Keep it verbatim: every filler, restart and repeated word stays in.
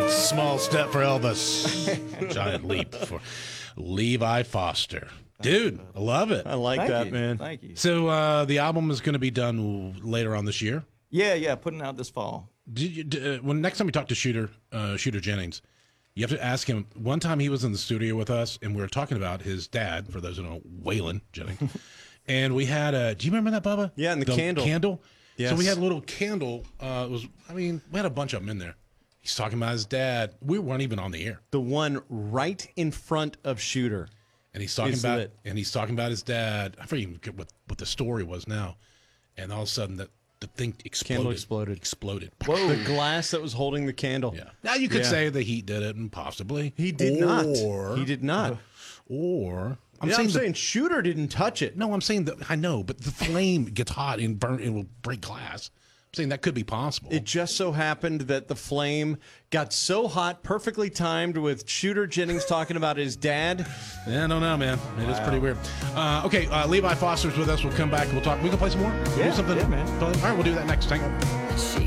Small step for Elvis. Giant leap for Levi Foster. Dude, I love it. I like Thank that, you. man. Thank you. So uh, the album is going to be done later on this year. Yeah, yeah, putting out this fall. Did you, d- uh, when next time you talk to Shooter, uh, Shooter Jennings, you have to ask him. One time he was in the studio with us, and we were talking about his dad. For those who don't know, Waylon Jennings, and we had a. Do you remember that, Bubba? Yeah, and the candle. Candle. Yes. So we had a little candle. Uh, it was. I mean, we had a bunch of them in there. He's talking about his dad. We weren't even on the air, The one right in front of Shooter. and he's talking It's about. lit. And he's talking about his dad. I forget what what the story was now, and all of a sudden the the thing exploded. Candle exploded. Exploded. The glass that was holding the candle. Yeah. Now you could Yeah. say the heat did it, and possibly He did or, not. He did not. Or I'm Yeah, saying I'm the- saying Shooter didn't touch it. no. I'm saying that I know, but the flame gets hot and burn. It will break glass. I'm saying that could be possible. It just so happened that the flame got so hot, perfectly timed with Shooter Jennings talking about his dad. Yeah, I don't know, man. It is pretty weird. Uh, okay, uh, Levi Foster's with us. We'll come back. We'll talk. We can play some more. We'll do Yeah, something. yeah, man. All right, we'll do that next. Hang on. She